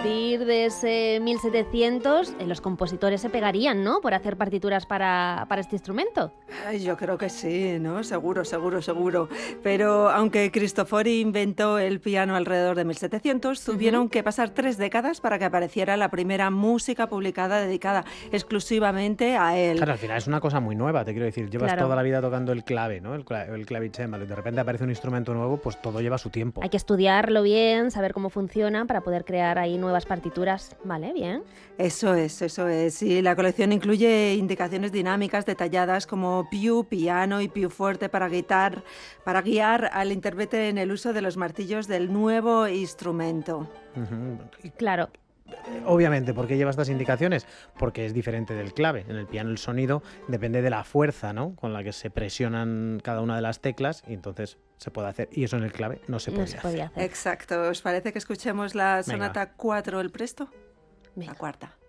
partir de ese 1700 los compositores se pegarían, ¿no?, por hacer partituras para este instrumento. Ay, yo creo que sí, ¿no? Seguro. Pero aunque Cristofori inventó el piano alrededor de 1700, tuvieron que pasar 3 décadas para que apareciera la primera música publicada dedicada exclusivamente a él. Claro, al final es una cosa muy nueva, te quiero decir. Llevas Claro. toda la vida tocando el clave, ¿no? El clavicémbalo, y de repente aparece un instrumento nuevo, pues todo lleva su tiempo. Hay que estudiarlo bien, saber cómo funciona para poder crear ahí nuevas partituras. Vale, bien. Eso es. Y la colección incluye indicaciones dinámicas detalladas como piano y fuerte para guiar al intérprete en el uso de los martillos del nuevo instrumento. Ujú. Claro. Obviamente, ¿por qué lleva estas indicaciones? Porque es diferente del clave. En el piano el sonido depende de la fuerza, ¿no?, con la que se presionan cada una de las teclas, y entonces se puede hacer. Y eso en el clave no se podía hacer. Exacto. ¿Os parece que escuchemos la sonata 4, el presto? Venga. La cuarta.